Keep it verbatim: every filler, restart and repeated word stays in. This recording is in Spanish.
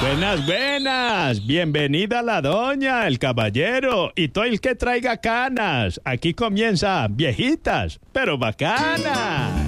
Buenas, buenas. Bienvenida la doña, el caballero y todo el que traiga canas. Aquí comienza Viejitas, pero bacanas.